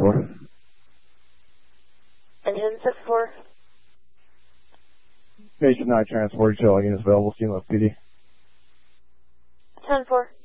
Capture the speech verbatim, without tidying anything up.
four. Engine six four. Nation nine transport, shell units available, Steamboat P D. ten four.